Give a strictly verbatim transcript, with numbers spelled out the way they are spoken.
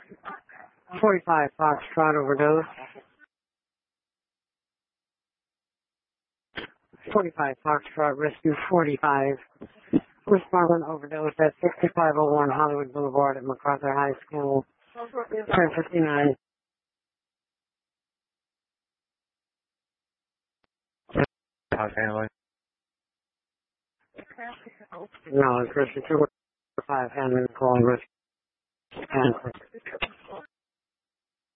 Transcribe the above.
forty-five Foxtrot overdose. forty-five Foxtrot Rescue forty-five. Respondent overdose at sixty-five oh one Hollywood Boulevard at MacArthur High School. ten fifty-nine. Okay, No, it's Rescue two five Hammond calling Rescue.